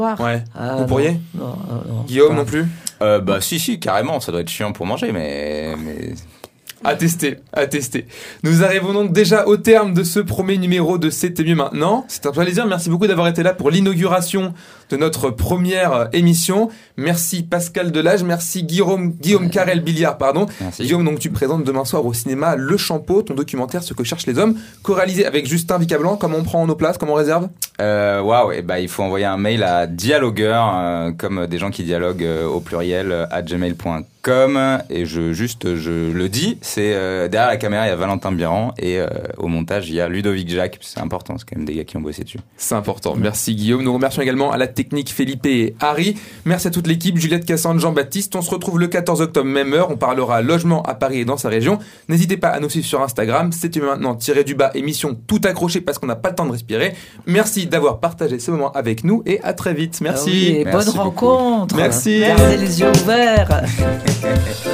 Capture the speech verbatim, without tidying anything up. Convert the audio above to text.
Ouais. Ah, Vous pourriez ? Non, non, non, Guillaume pas. non plus ? Euh, bah si si carrément, ça doit être chiant pour manger, mais mais. À tester, à tester. Nous arrivons donc déjà au terme de ce premier numéro de C'était mieux maintenant. C'est un plaisir. Merci beaucoup d'avoir été là pour l'inauguration de notre première émission. Merci Pascal Delage, merci Guillaume, Guillaume Carrel-Billiard, pardon. Merci. Guillaume, donc tu présentes demain soir au cinéma Le Champeau, ton documentaire Ce que cherchent les hommes, co-réalisé avec Justin Vicablanc. Comment on prend nos places, comment on réserve ? Euh, waouh, et bah il faut envoyer un mail à dialogueur, euh, comme des gens qui dialoguent euh, au pluriel euh, à gmail point com, et je juste je le dis, c'est euh, derrière la caméra il y a Valentin Biran et euh, au montage il y a Ludovic Jacques, c'est important, c'est quand même des gars qui ont bossé dessus. C'est important. Merci Guillaume. Nous remercions également à la technique Felipe et Harry. Merci à toute l'équipe, Juliette Cassandre, Jean-Baptiste. On se retrouve le quatorze octobre, même heure. On parlera logement à Paris et dans sa région. N'hésitez pas à nous suivre sur Instagram. C'était maintenant tiré du bas émission tout accroché parce qu'on n'a pas le temps de respirer. Merci d'avoir partagé ce moment avec nous et à très vite. Merci. Ah oui, et Merci bonne beaucoup. rencontre. Merci. Gardez les yeux ouverts.